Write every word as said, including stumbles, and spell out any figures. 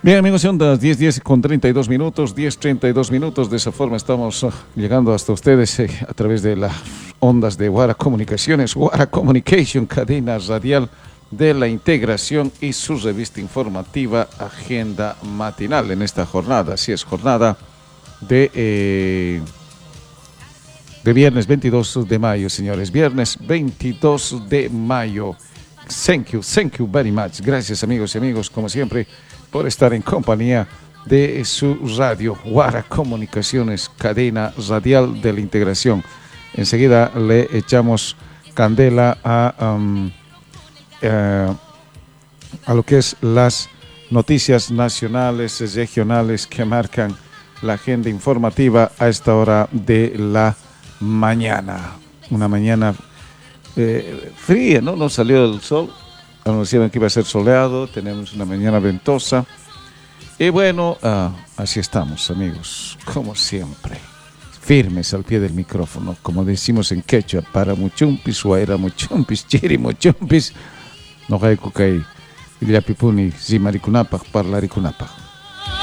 Bien, amigos, son las diez, diez con treinta y dos minutos, diez, treinta y dos minutos. De esa forma estamos uh, llegando hasta ustedes eh, a través de las ondas de Guara Comunicaciones, Guara Communication, cadena radial de la integración y su revista informativa Agenda Matinal en esta jornada. Así es, jornada de, eh, de viernes veintidós de mayo, señores. Viernes veintidós de mayo. Thank you, thank you very much. Gracias, amigos y amigos, como siempre, por estar en compañía de su radio, Guara Comunicaciones, cadena radial de la integración. Enseguida le echamos candela a, um, uh, a lo que es las noticias nacionales, regionales que marcan la agenda informativa a esta hora de la mañana. Una mañana eh, fría, ¿no? No salió el sol. Anunciaron que iba a ser soleado, tenemos una mañana ventosa. Y bueno, uh, así estamos, amigos, como siempre, firmes al pie del micrófono, como decimos en quechua, para muchumpis, guaira muchumpis, chiri muchumpis, no hay cucay, y la pipuni, si maricunapa, parlarikunapa.